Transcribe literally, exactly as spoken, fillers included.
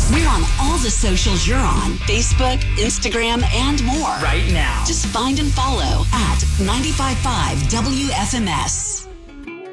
We're on all the socials you're on. Facebook, Instagram, and more. Right now. Just find and follow at ninety-five point five W F M S.